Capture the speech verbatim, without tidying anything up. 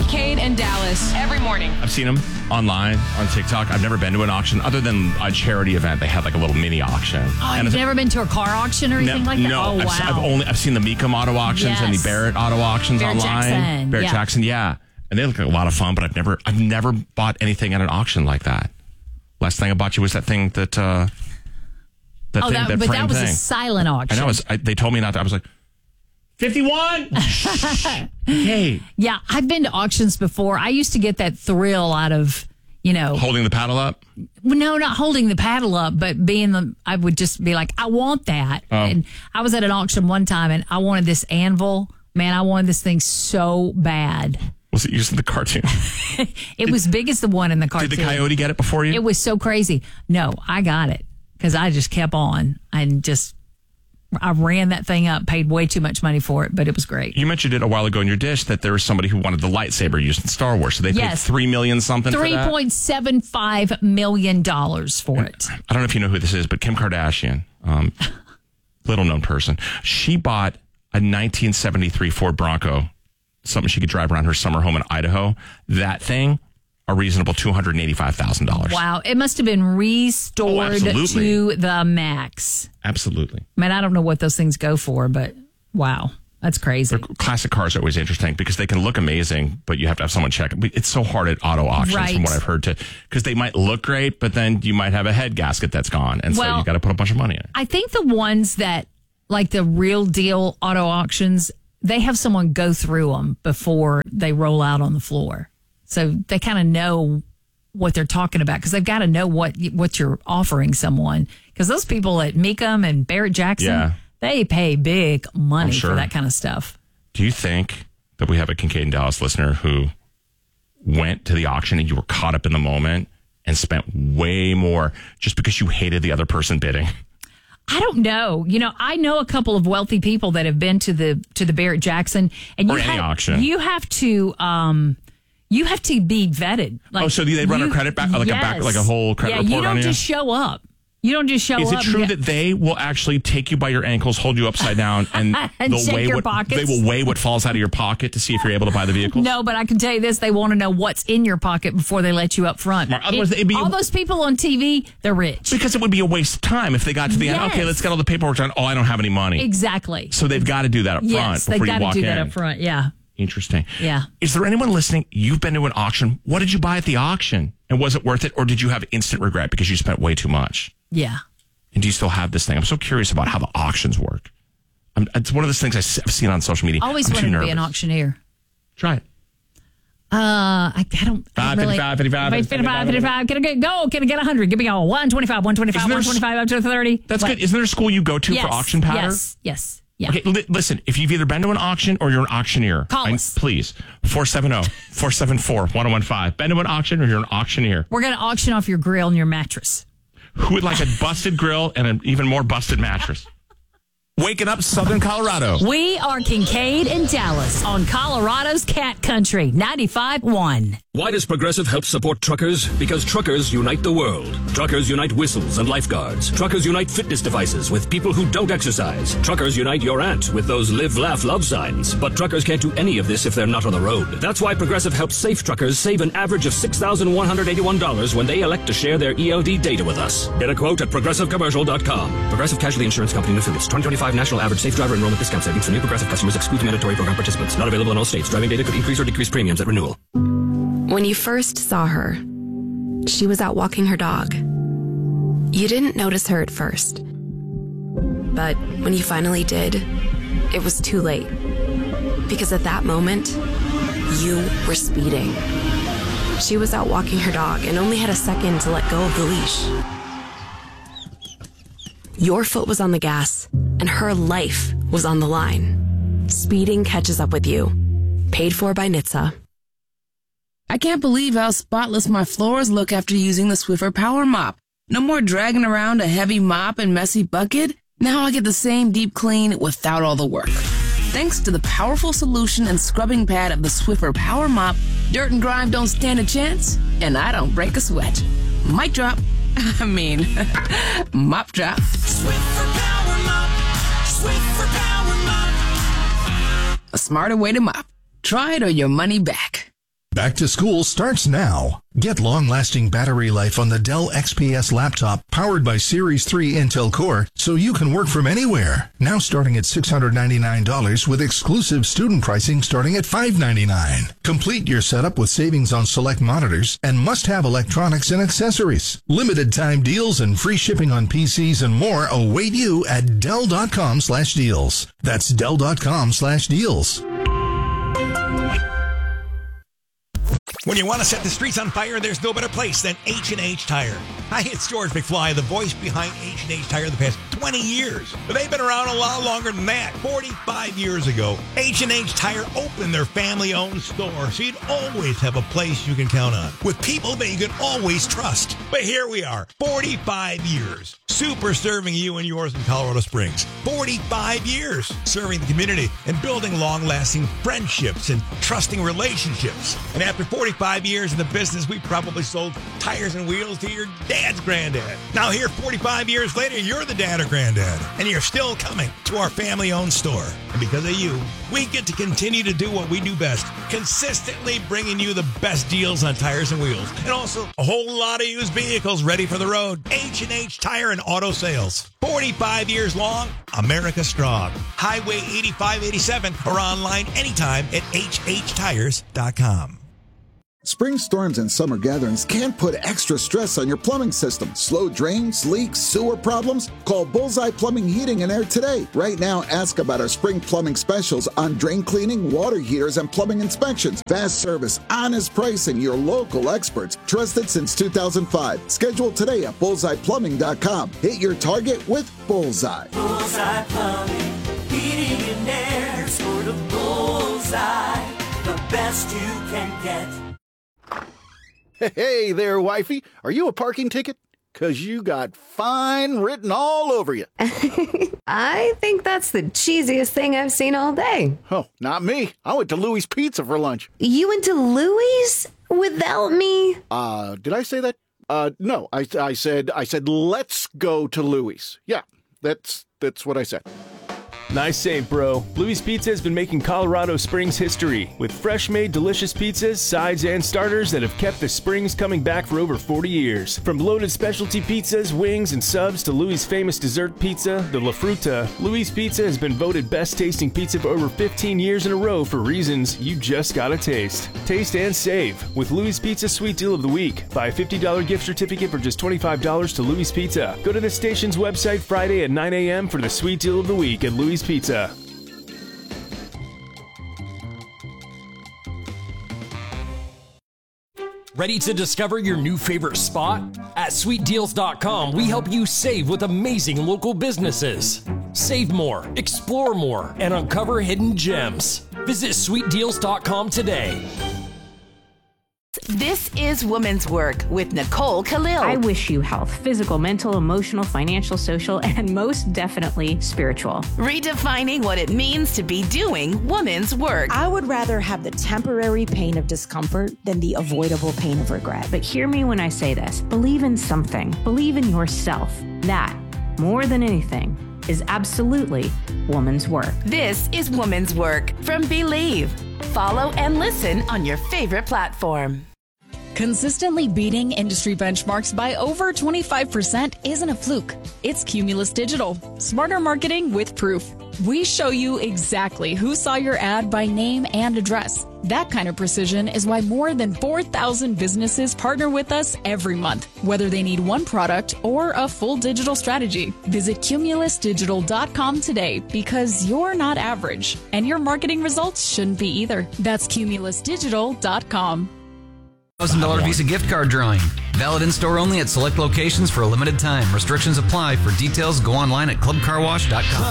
Kincaid and Dallas every morning. I've seen them online on TikTok. I've never been to an auction other than a charity event. They had like a little mini auction. Oh, and you've never been to a car auction or anything no, like that? No, oh, I've, wow. I've only I've seen the Mecum auto auctions yes. and the Barrett auto auctions Barrett online. Jackson. Barrett yeah. Jackson, yeah, and they look like a lot of fun. But I've never I've never bought anything at an auction like that. Last thing I bought you was that thing that. Uh, that oh, thing, that, that but that was thing. a silent auction. I know. It was, I, they told me not to. I was like, fifty-one. Hey. Yeah, I've been to auctions before. I used to get that thrill out of, you know, holding the paddle up. Well, no, not holding the paddle up, but being the. I would just be like, I want that. Oh. And I was at an auction one time, and I wanted this anvil. Man, I wanted this thing so bad. Was it used in the cartoon? it did, was big as the one in the cartoon. Did the coyote get it before you? It was so crazy. No, I got it because I just kept on and just. I ran that thing up, paid way too much money for it, but it was great. You mentioned it a while ago in your dish that there was somebody who wanted the lightsaber used in Star Wars, so they yes. paid three million something. Three point seven five million dollars for and it. I don't know if you know who this is, but Kim Kardashian, um, little known person, she bought a nineteen seventy-three Ford Bronco, something she could drive around her summer home in Idaho. That thing. A reasonable two hundred eighty-five thousand dollars. Wow. It must have been restored oh, to the max. Absolutely. I mean, I don't know what those things go for, but wow. That's crazy. They're, classic cars are always interesting because they can look amazing, but you have to have someone check it. It's so hard at auto auctions right. from what I've heard to, because they might look great, but then you might have a head gasket that's gone. And well, so you got to put a bunch of money in it. I think the ones that, like the real deal auto auctions, they have someone go through them before they roll out on the floor. So they kind of know what they're talking about because they've got to know what what you're offering someone. Because those people at Mecum and Barrett Jackson, yeah. they pay big money sure. for that kind of stuff. Do you think that we have a Kincaid and Dallas listener who went to the auction and you were caught up in the moment and spent way more just because you hated the other person bidding? I don't know. You know, I know a couple of wealthy people that have been to the to the Barrett Jackson, and or you any have, auction. You have to. Um, You have to be vetted. Like, oh, so they run you, a credit back, like yes. a back, like a whole credit yeah, report you don't on you? just show up. You don't just show Is up. it true get, that they will actually take you by your ankles, hold you upside down, and, and they'll weigh your what pockets? they will weigh what falls out of your pocket to see if you're able to buy the vehicle? No, but I can tell you this: they want to know what's in your pocket before they let you up front. Otherwise, it, it'd be all a, those people on T V, they're rich. Because it would be a waste of time if they got to the yes. end. Okay, let's get all the paperwork done. Oh, I don't have any money. Exactly. So they've got to do that up yes, front before they've you got walk to do in. that up front. Yeah. Interesting. Yeah. Is there anyone listening? You've been to an auction. What did you buy at the auction? And was it worth it? Or did you have instant regret because you spent way too much? Yeah. And do you still have this thing? I'm so curious about how the auctions work. I'm, it's one of those things I've seen on social media. Always I'm wanted too to be an nervous. auctioneer. Try it. Uh, I, I don't. I Five, don't really, fifty-five, fifty-five, fifty-five, fifty-five. Can I get go? Can I get one hundred? Give me all one twenty-five, one twenty-five, one twenty-five up to thirty. That's what? good. Isn't there a school you go to yes, for auction pattern? Yes. Yes. Yeah. Okay, li- listen, if you've either been to an auction or you're an auctioneer, call I, us. please. four seven zero, four seven four, one zero one five. Been to an auction or you're an auctioneer? We're going to auction off your grill and your mattress. Who would like a busted grill and an even more busted mattress? Waking up Southern Colorado. We are Kincaid and Dallas on Colorado's Cat Country, ninety-five point one. Why does Progressive help support truckers? Because truckers unite the world. Truckers unite whistles and lifeguards. Truckers unite fitness devices with people who don't exercise. Truckers unite your aunt with those live, laugh, love signs. But truckers can't do any of this if they're not on the road. That's why Progressive helps safe truckers save an average of six thousand one hundred eighty-one dollars when they elect to share their E L D data with us. Get a quote at progressive commercial dot com. Progressive Casualty Insurance Company and affiliates. twenty twenty-five National Average Safe Driver Enrollment Discount Savings for new Progressive customers excludes mandatory program participants. Not available in all states. Driving data could increase or decrease premiums at renewal. When you first saw her, she was out walking her dog. You didn't notice her at first. But when you finally did, it was too late. Because at that moment, you were speeding. She was out walking her dog and only had a second to let go of the leash. Your foot was on the gas, and her life was on the line. Speeding catches up with you. Paid for by N H T S A. I can't believe how spotless my floors look after using the Swiffer Power Mop. No more dragging around a heavy mop and messy bucket. Now I get the same deep clean without all the work. Thanks to the powerful solution and scrubbing pad of the Swiffer Power Mop, dirt and grime don't stand a chance, and I don't break a sweat. Mic drop. I mean, mop drop. Swiffer Power Mop. Swiffer Power Mop. A smarter way to mop. Try it or your money back. Back to school starts now. Get long-lasting battery life on the Dell X P S laptop powered by Series three Intel Core so you can work from anywhere. Now starting at six hundred ninety-nine dollars with exclusive student pricing starting at five hundred ninety-nine dollars. Complete your setup with savings on select monitors and must-have electronics and accessories. Limited time deals and free shipping on P Cs and more await you at Dell.com slash deals. That's Dell.com slash deals. When you want to set the streets on fire, there's no better place than H and H Tire. Hi, it's George McFly, the voice behind H and H Tire the past twenty years. But they've been around a lot longer than that. forty-five years ago, H and H Tire opened their family-owned store, so you'd always have a place you can count on, with people that you can always trust. But here we are, forty-five years, super serving you and yours in Colorado Springs. forty-five years serving the community and building long-lasting friendships and trusting relationships. And after forty-five years in the business, we probably sold tires and wheels to your dad's granddad. Now here, forty-five years later, you're the dad or granddad, and you're still coming to our family-owned store. And because of you, we get to continue to do what we do best, consistently bringing you the best deals on tires and wheels, and also a whole lot of used vehicles ready for the road. H and H Tire and Auto Sales. forty-five years long, America strong. Highway eighty-five eighty-seven or online anytime at H H tires dot com. Spring storms and summer gatherings can put extra stress on your plumbing system. Slow drains, leaks, sewer problems? Call Bullseye Plumbing, Heating and Air today. Right now, ask about our spring plumbing specials on drain cleaning, water heaters, and plumbing inspections. Fast service, honest pricing, your local experts. Trusted since two thousand five. Schedule today at bullseye plumbing dot com. Hit your target with Bullseye. Bullseye Plumbing, Heating and Air. Sort of Bullseye, the best you can get. Hey there, wifey. Are you a parking ticket? 'Cause you got fine written all over you. I think that's the cheesiest thing I've seen all day. Oh, not me. I went to Louis Pizza for lunch. You went to Louis without me? Uh, did I say that? Uh, no, I, I said, I said, let's go to Louis. Yeah, that's, that's what I said. Nice save, bro. Louis Pizza has been making Colorado Springs history with fresh-made delicious pizzas, sides, and starters that have kept the Springs coming back for over forty years. From loaded specialty pizzas, wings, and subs to Louis' famous dessert pizza, the La Fruta, Louis Pizza has been voted best-tasting pizza for over fifteen years in a row for reasons you just gotta taste. Taste and save with Louis Pizza Sweet Deal of the Week. Buy a fifty dollars gift certificate for just twenty-five dollars to Louis Pizza. Go to the station's website Friday at nine a.m. for the Sweet Deal of the Week at Louis Pizza. Ready to discover your new favorite spot? At sweet deals dot com, we help you save with amazing local businesses. Save more, explore more, and uncover hidden gems. Visit sweet deals dot com today. This is Women's Work with Nicole Khalil. I wish you health, physical, mental, emotional, financial, social, and most definitely spiritual. Redefining what it means to be doing women's work. I would rather have the temporary pain of discomfort than the avoidable pain of regret. But hear me when I say this. Believe in something. Believe in yourself. That, more than anything, is absolutely woman's work. This is Woman's Work from Believe. Follow and listen on your favorite platform. Consistently beating industry benchmarks by over twenty-five percent isn't a fluke. It's Cumulus Digital. Smarter marketing with proof. We show you exactly who saw your ad by name and address. That kind of precision is why more than four thousand businesses partner with us every month, whether they need one product or a full digital strategy. Visit cumulus digital dot com today because you're not average, and your marketing results shouldn't be either. That's cumulus digital dot com. one thousand dollars Visa gift card drawing. Valid in-store only at select locations for a limited time. Restrictions apply. For details, go online at club car wash dot com.